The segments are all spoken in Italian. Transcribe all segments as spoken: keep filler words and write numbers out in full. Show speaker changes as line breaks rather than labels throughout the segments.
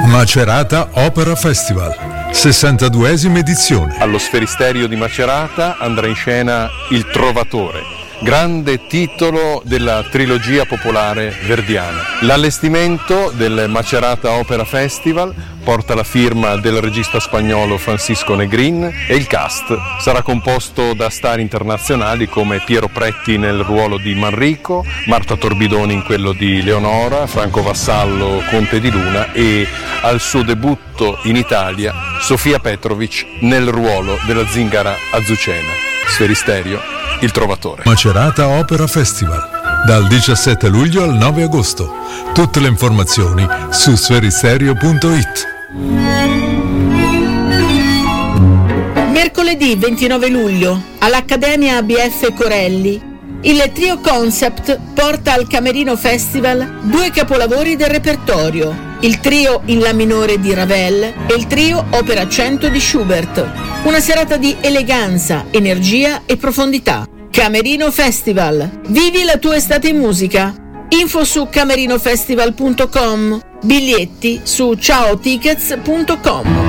Macerata Opera Festival, sessantaduesima edizione.
Allo Sferisterio di Macerata andrà in scena Il Trovatore, grande titolo della trilogia popolare verdiana. L'allestimento del Macerata Opera Festival porta la firma del regista spagnolo Francisco Negrin e il cast sarà composto da star internazionali come Piero Pretti nel ruolo di Manrico, Marta Torbidoni in quello di Leonora, Franco Vassallo Conte di Luna e al suo debutto in Italia Sofia Petrovic nel ruolo della zingara Azucena. Sferisterio, Il Trovatore.
Macerata Opera Festival, dal diciassette luglio al nove agosto. Tutte le informazioni su sferisterio punto it.
Mercoledì ventinove luglio all'Accademia A B F Corelli il Trio Concept porta al Camerino Festival due capolavori del repertorio, il trio in La minore di Ravel e il trio Opera cento di Schubert. Una serata di eleganza, energia e profondità. Camerino Festival. Vivi la tua estate in musica. Info su camerinofestival punto com. Biglietti su ciaotickets punto com.
No,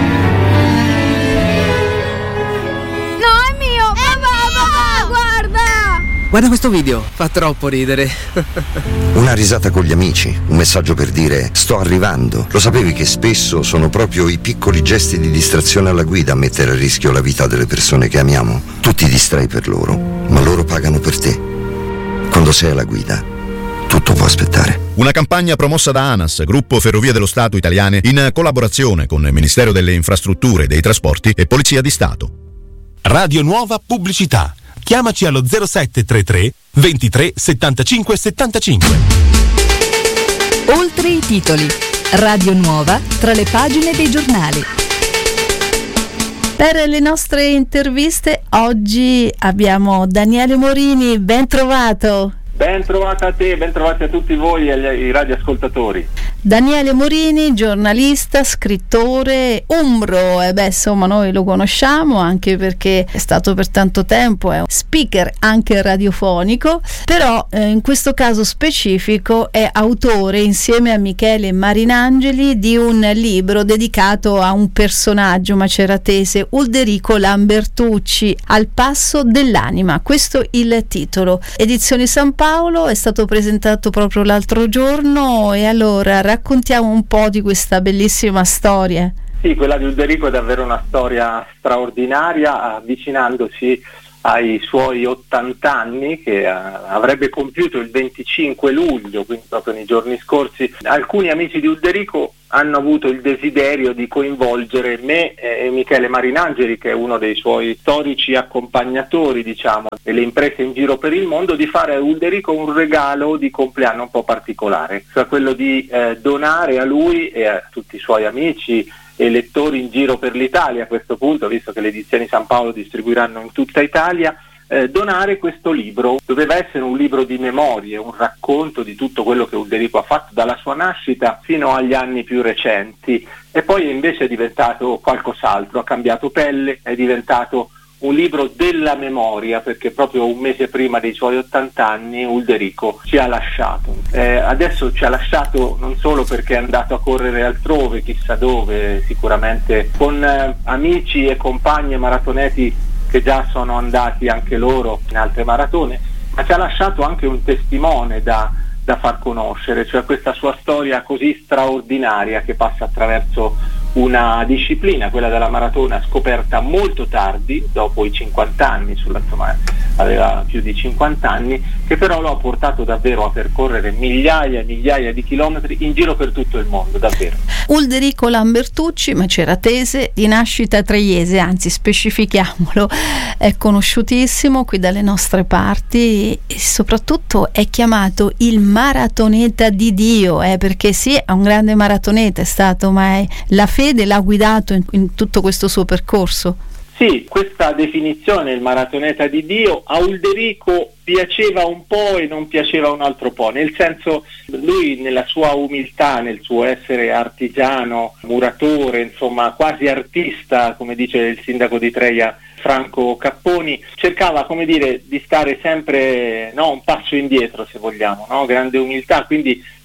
è mio! Papà, papà, guarda!
Guarda questo video, fa troppo ridere.
Una risata con gli amici, un messaggio per dire sto arrivando. Lo sapevi che spesso sono proprio i piccoli gesti di distrazione alla guida a mettere a rischio la vita delle persone che amiamo? Tu ti distrai per loro, ma loro pagano per te. Quando sei alla guida, tutto può aspettare.
Una campagna promossa da ANAS, Gruppo Ferrovie dello Stato Italiane, in collaborazione con il Ministero delle Infrastrutture e dei Trasporti e Polizia di Stato.
Radio Nuova Pubblicità. Chiamaci allo zero sette tre tre ventitré settantacinque settantacinque.
Oltre i titoli. Radio Nuova tra le pagine dei giornali.
Per le nostre interviste oggi abbiamo Daniele Morini, ben trovato.
Ben trovata a te, ben trovati a tutti voi e ai radioascoltatori.
Daniele Morini, giornalista, scrittore, umbro, e beh insomma noi lo conosciamo anche perché è stato per tanto tempo, è un speaker anche radiofonico, però eh, in questo caso specifico è autore insieme a Michele Marinangeli di un libro dedicato a un personaggio maceratese, Ulderico Lambertucci, Al passo dell'anima, questo il titolo. Edizioni San Paolo, è stato presentato proprio l'altro giorno e allora raccontiamo un po' di questa bellissima storia.
Sì, quella di Ulderico è davvero una storia straordinaria, avvicinandosi ai suoi ottanta anni che uh, avrebbe compiuto il venticinque luglio, quindi proprio nei giorni scorsi. Alcuni amici di Ulderico hanno avuto il desiderio di coinvolgere me e Michele Marinangeli, che è uno dei suoi storici accompagnatori, diciamo, delle imprese in giro per il mondo, di fare a Ulderico un regalo di compleanno un po' particolare, cioè quello di eh, donare a lui e a tutti i suoi amici e lettori in giro per l'Italia a questo punto, visto che le edizioni San Paolo distribuiranno in tutta Italia, eh, donare questo libro. Doveva essere un libro di memorie, un racconto di tutto quello che Ulderico ha fatto dalla sua nascita fino agli anni più recenti, e poi invece è diventato qualcos'altro, ha cambiato pelle, è diventato un libro della memoria, perché proprio un mese prima dei suoi ottanta anni Ulderico ci ha lasciato. Eh, adesso ci ha lasciato non solo perché è andato a correre altrove, chissà dove, sicuramente con eh, amici e compagni maratoneti che già sono andati anche loro in altre maratone, ma ci ha lasciato anche un testimone da, da far conoscere, cioè questa sua storia così straordinaria che passa attraverso una disciplina, quella della maratona, scoperta molto tardi, dopo i cinquanta anni, sulla, insomma aveva più di cinquanta anni, che però lo ha portato davvero a percorrere migliaia e migliaia di chilometri in giro per tutto il mondo, davvero.
Ulderico Lambertucci, maceratese, di nascita traiese, anzi specifichiamolo, è conosciutissimo qui dalle nostre parti e soprattutto è chiamato il maratoneta di Dio, eh, perché sì, è un grande maratoneta, è stato, ma è la fede l'ha guidato in, in tutto questo suo percorso.
Sì, questa definizione, il maratoneta di Dio, a Ulderico piaceva un po' e non piaceva un altro po', nel senso, lui nella sua umiltà, nel suo essere artigiano, muratore, insomma quasi artista, come dice il sindaco di Treia Franco Capponi, cercava, come dire, di stare sempre, no, un passo indietro, se vogliamo, no? Grande umiltà, quindi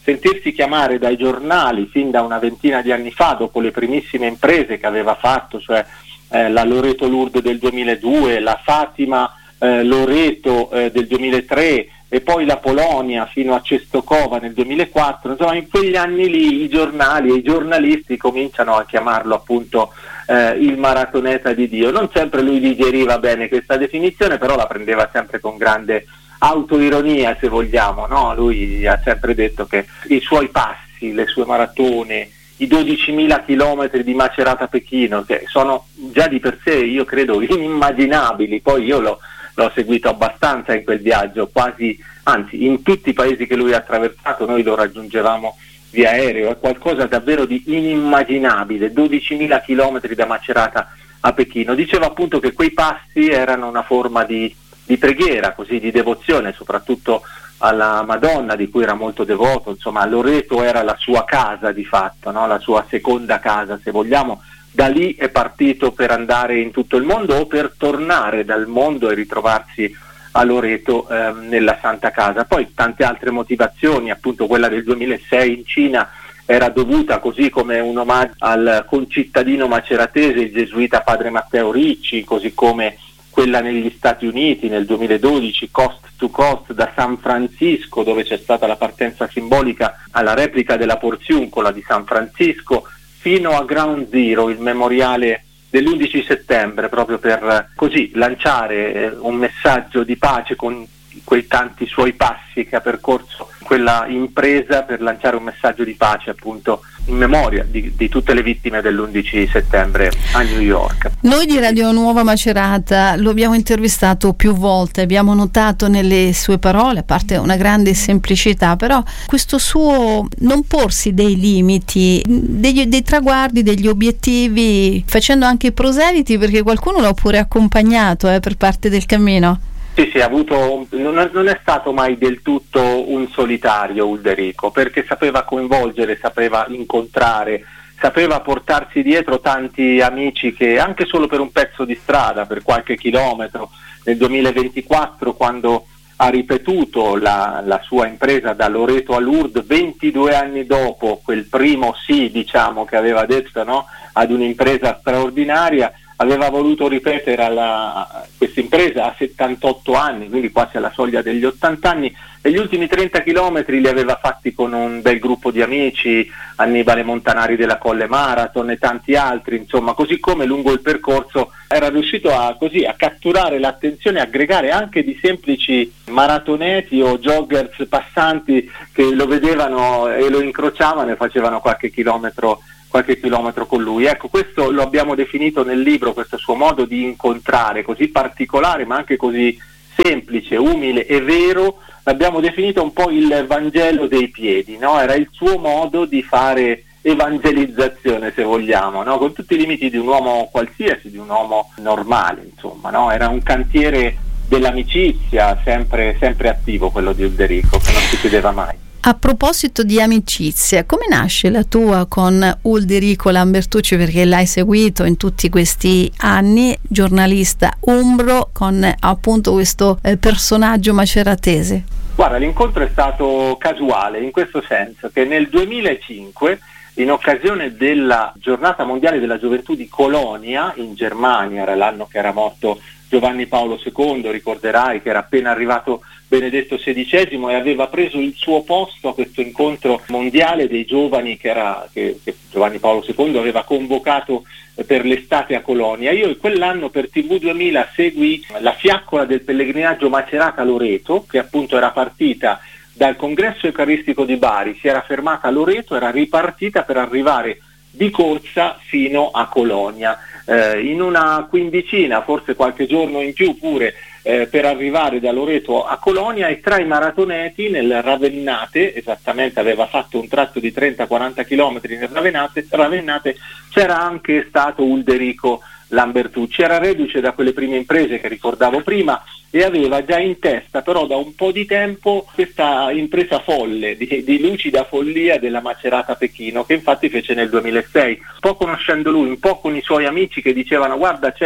sentirsi chiamare dai giornali fin da una ventina di anni fa, dopo le primissime imprese che aveva fatto, cioè eh, la Loreto Lourdes del duemiladue, la Fatima eh, Loreto eh, del duemilatré e poi la Polonia fino a Cestokova nel duemilaquattro, insomma in quegli anni lì i giornali e i giornalisti cominciano a chiamarlo appunto eh, il maratoneta di Dio. Non sempre lui digeriva bene questa definizione, però la prendeva sempre con grande autoironia, se vogliamo, no? Lui ha sempre detto che i suoi passi, le sue maratone, i dodicimila chilometri di Macerata Pechino, che sono già di per sé, io credo, inimmaginabili. Poi io l'ho, l'ho seguito abbastanza in quel viaggio, quasi, anzi in tutti i paesi che lui ha attraversato noi lo raggiungevamo via aereo, è qualcosa davvero di inimmaginabile, dodicimila chilometri da Macerata a Pechino. Diceva appunto che quei passi erano una forma di di preghiera, così di devozione, soprattutto alla Madonna, di cui era molto devoto. Insomma, Loreto era la sua casa di fatto, no? La sua seconda casa, se vogliamo. Da lì è partito per andare in tutto il mondo o per tornare dal mondo e ritrovarsi a Loreto eh, nella Santa Casa. Poi tante altre motivazioni, appunto quella del duemilasei in Cina era dovuta, così come un omaggio al concittadino maceratese, il gesuita padre Matteo Ricci, così come quella negli Stati Uniti nel duemiladodici, Coast to Coast da San Francisco, dove c'è stata la partenza simbolica alla replica della Porziuncola di San Francisco, fino a Ground Zero, il memoriale dell'undici settembre, proprio per così lanciare eh, un messaggio di pace con quei tanti suoi passi che ha percorso quella impresa, per lanciare un messaggio di pace appunto in memoria di, di tutte le vittime dell'undici settembre a New York.
Noi di Radio Nuova Macerata lo abbiamo intervistato più volte, abbiamo notato nelle sue parole, a parte una grande semplicità, però questo suo non porsi dei limiti, degli, dei traguardi, degli obiettivi, facendo anche proseliti, perché qualcuno l'ha pure accompagnato eh, per parte del cammino.
Sì, sì, ha avuto, non è, non è stato mai del tutto un solitario Ulderico, perché sapeva coinvolgere, sapeva incontrare, sapeva portarsi dietro tanti amici che anche solo per un pezzo di strada, per qualche chilometro, nel duemilaventiquattro, quando ha ripetuto la, la sua impresa da Loreto a Lourdes, ventidue anni dopo quel primo sì, diciamo, che aveva detto, no, ad un'impresa straordinaria, aveva voluto ripetere alla, questa impresa a settantotto anni, quindi quasi alla soglia degli ottanta anni, e gli ultimi trenta chilometri li aveva fatti con un bel gruppo di amici, Annibale Montanari della Colle Marathon e tanti altri, insomma, così come lungo il percorso era riuscito a, così, a catturare l'attenzione, aggregare anche di semplici maratoneti o joggers passanti che lo vedevano e lo incrociavano e facevano qualche chilometro qualche chilometro con lui. Ecco, questo lo abbiamo definito nel libro, questo suo modo di incontrare, così particolare ma anche così semplice, umile e vero, l'abbiamo definito un po' il Vangelo dei piedi, no? Era il suo modo di fare evangelizzazione, se vogliamo, no? Con tutti i limiti di un uomo qualsiasi, di un uomo normale, insomma, no? Era un cantiere dell'amicizia, sempre, sempre attivo quello di Ulderico, che non si chiudeva mai.
A proposito di amicizia, come nasce la tua con Ulderico Lambertucci, perché l'hai seguito in tutti questi anni, giornalista umbro, con appunto questo eh, personaggio maceratese?
Guarda, l'incontro è stato casuale, in questo senso che nel duemilacinque, in occasione della Giornata Mondiale della Gioventù di Colonia, in Germania, era l'anno che era morto Giovanni Paolo secondo, ricorderai che era appena arrivato Benedetto sedicesimo e aveva preso il suo posto a questo incontro mondiale dei giovani che, era, che, che Giovanni Paolo secondo aveva convocato per l'estate a Colonia. Io quell'anno per T V duemila seguì la fiaccola del pellegrinaggio Macerata-Loreto, che appunto era partita dal congresso eucaristico di Bari, si era fermata a Loreto, era ripartita per arrivare di corsa fino a Colonia, eh, in una quindicina, forse qualche giorno in più pure, eh, per arrivare da Loreto a Colonia, e tra i maratoneti nel Ravennate, esattamente aveva fatto un tratto di trenta quaranta chilometri nel Ravennate, Ravennate, c'era anche stato Ulderico Lambertucci, era reduce da quelle prime imprese che ricordavo prima e aveva già in testa però da un po' di tempo questa impresa folle, di, di lucida follia della Macerata Pechino, che infatti fece nel duemilasei, un po' conoscendo lui, un po' con i suoi amici che dicevano guarda c'è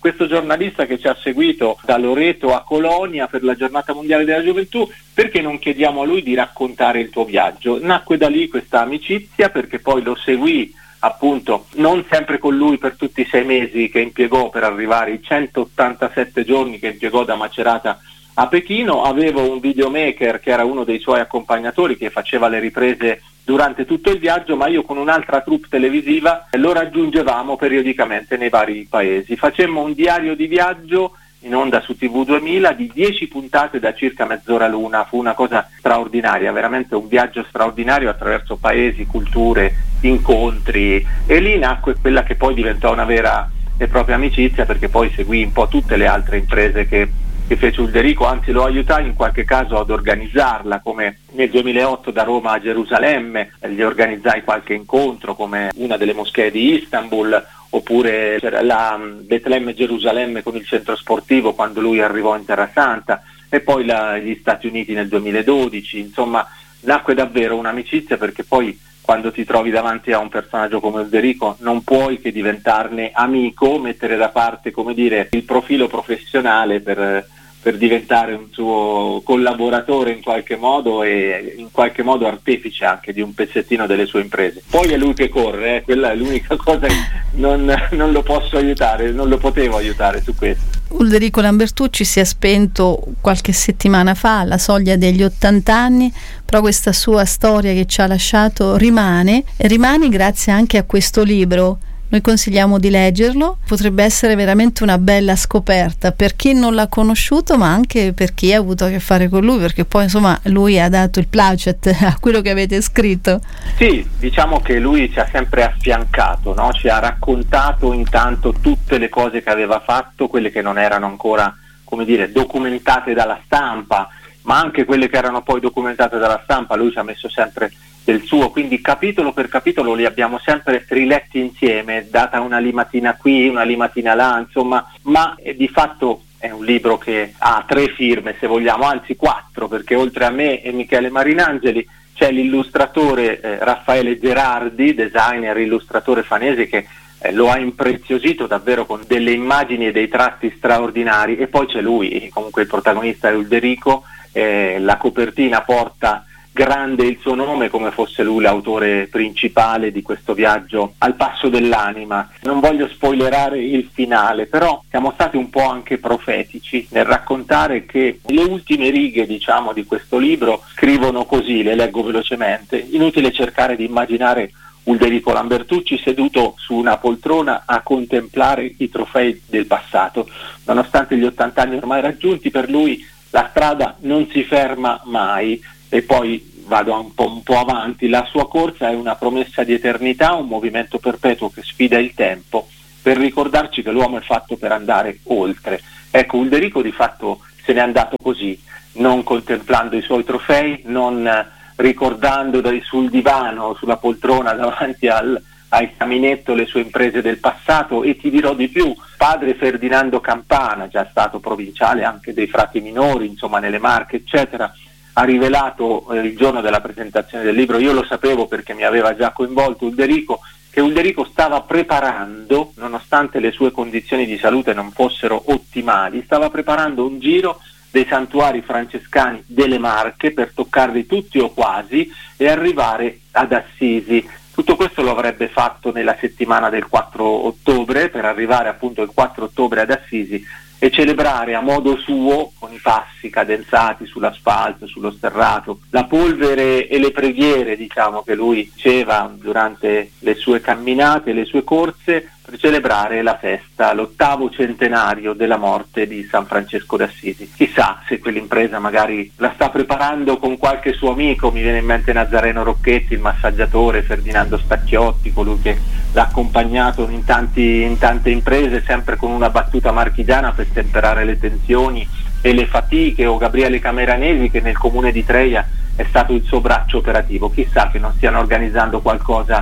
questo giornalista che ci ha seguito da Loreto a Colonia per la giornata mondiale della gioventù, perché non chiediamo a lui di raccontare il tuo viaggio? Nacque da lì questa amicizia, perché poi lo seguì appunto non sempre con lui per tutti i sei mesi che impiegò per arrivare, i centottantasette giorni che impiegò da Macerata a Pechino. Avevo un videomaker che era uno dei suoi accompagnatori che faceva le riprese durante tutto il viaggio, ma io con un'altra troupe televisiva lo raggiungevamo periodicamente nei vari paesi. Facemmo un diario di viaggio in onda su T V duemila di dieci puntate da circa mezz'ora l'una. Fu una cosa straordinaria, veramente un viaggio straordinario attraverso paesi, culture, incontri, e lì nacque quella che poi diventò una vera e propria amicizia, perché poi seguì un po' tutte le altre imprese che che fece Ulderico, anzi lo aiutai in qualche caso ad organizzarla, come nel duemilaotto da Roma a Gerusalemme, gli organizzai qualche incontro come una delle moschee di Istanbul, oppure la Betlemme Gerusalemme con il centro sportivo quando lui arrivò in Terra Santa, e poi la, gli Stati Uniti nel duemiladodici. Insomma, nacque davvero un'amicizia, perché poi quando ti trovi davanti a un personaggio come Ulderico non puoi che diventarne amico, mettere da parte, come dire, il profilo professionale per, per diventare un suo collaboratore in qualche modo, e in qualche modo artefice anche di un pezzettino delle sue imprese. Poi è lui che corre, eh, quella è l'unica cosa che non, non lo posso aiutare, non lo potevo aiutare su questo.
Ulderico Lambertucci si è spento qualche settimana fa alla soglia degli ottanta anni, però questa sua storia che ci ha lasciato rimane, e rimane grazie anche a questo libro. Noi consigliamo di leggerlo, potrebbe essere veramente una bella scoperta per chi non l'ha conosciuto, ma anche per chi ha avuto a che fare con lui, perché poi insomma lui ha dato il placet a quello che avete scritto.
Sì, diciamo che lui ci ha sempre affiancato, no? Ci ha raccontato intanto tutte le cose che aveva fatto, quelle che non erano ancora, come dire, documentate dalla stampa, ma anche quelle che erano poi documentate dalla stampa lui ci ha messo sempre del suo, quindi capitolo per capitolo li abbiamo sempre riletti insieme, data una limatina qui, una limatina là, insomma, ma eh, di fatto è un libro che ha tre firme, se vogliamo, anzi quattro, perché oltre a me e Michele Marinangeli c'è l'illustratore eh, Raffaele Gerardi, designer, illustratore fanese, che eh, lo ha impreziosito davvero con delle immagini e dei tratti straordinari, e poi c'è lui, comunque il protagonista è Ulderico, eh, la copertina porta grande il suo nome, come fosse lui l'autore principale di questo viaggio al passo dell'anima. Non voglio spoilerare il finale, però siamo stati un po' anche profetici nel raccontare che le ultime righe, diciamo, di questo libro scrivono così, le leggo velocemente: inutile cercare di immaginare Ulderico Lambertucci seduto su una poltrona a contemplare i trofei del passato. Nonostante gli ottanta anni ormai raggiunti, per lui la strada non si ferma mai. E poi vado un po', un po' avanti, la sua corsa è una promessa di eternità, un movimento perpetuo che sfida il tempo per ricordarci che l'uomo è fatto per andare oltre. Ecco, Ulderico di fatto se n'è andato così, non contemplando i suoi trofei, non ricordando dai, sul divano, sulla poltrona davanti al, al caminetto le sue imprese del passato. E ti dirò di più, padre Ferdinando Campana, già stato provinciale anche dei Frati Minori, insomma nelle Marche eccetera, ha rivelato eh, il giorno della presentazione del libro, io lo sapevo perché mi aveva già coinvolto Ulderico, che Ulderico stava preparando, nonostante le sue condizioni di salute non fossero ottimali, stava preparando un giro dei santuari francescani delle Marche per toccarli tutti o quasi e arrivare ad Assisi. Tutto questo lo avrebbe fatto nella settimana del quattro ottobre, per arrivare appunto il quattro ottobre ad Assisi e celebrare a modo suo, con i passi cadenzati sull'asfalto, sullo sterrato, la polvere e le preghiere, diciamo, che lui diceva durante le sue camminate, le sue corse, per celebrare la festa, l'ottavo centenario della morte di San Francesco d'Assisi. Chissà se quell'impresa magari la sta preparando con qualche suo amico, mi viene in mente Nazareno Rocchetti, il massaggiatore, Ferdinando Stacchiotti, colui che l'ha accompagnato in, tanti, in tante imprese, sempre con una battuta marchigiana per temperare le tensioni e le fatiche, o Gabriele Cameranesi, che nel comune di Treia è stato il suo braccio operativo. Chissà che non stiano organizzando qualcosa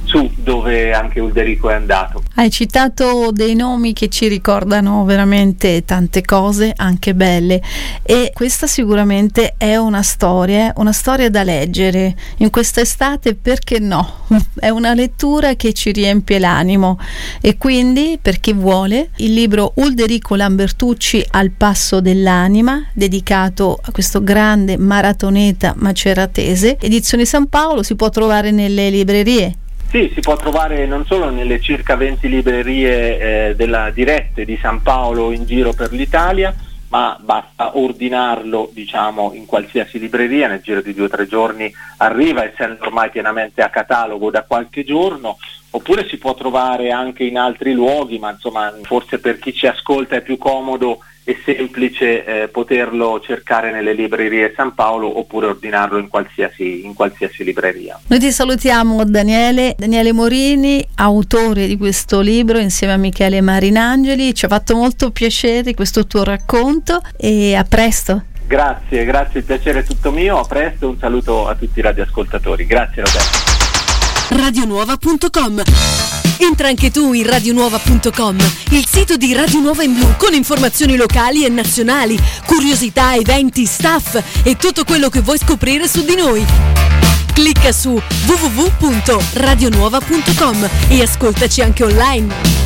su dove anche Ulderico è andato.
Hai citato dei nomi che ci ricordano veramente tante cose, anche belle, e questa sicuramente è una storia, una storia da leggere in questa estate, perché no? È una lettura che ci riempie l'animo, e quindi, per chi vuole, il libro Ulderico Lambertucci Al passo dell'anima, dedicato a questo grande maratoneta maceratese, edizione San Paolo, si può trovare nelle librerie.
Sì, si può trovare non solo nelle circa venti librerie eh, della dirette di San Paolo in giro per l'Italia, ma basta ordinarlo, diciamo, in qualsiasi libreria, nel giro di due o tre giorni arriva, essendo ormai pienamente a catalogo da qualche giorno, oppure si può trovare anche in altri luoghi, ma insomma forse per chi ci ascolta è più comodo e semplice eh, poterlo cercare nelle librerie San Paolo, oppure ordinarlo in qualsiasi, in qualsiasi libreria.
Noi ti salutiamo, Daniele Daniele Morini, autore di questo libro insieme a Michele Marinangeli. Ci ha fatto molto piacere questo tuo racconto, e a presto.
Grazie, grazie, il piacere è tutto mio, a presto, un saluto a tutti i radioascoltatori. Grazie Roberto.
radionuova punto com. Entra anche tu in radionuova punto com, il sito di Radio Nuova in Blu, con informazioni locali e nazionali, curiosità, eventi, staff e tutto quello che vuoi scoprire su di noi. Clicca su w w w punto radionuova punto com e ascoltaci anche online.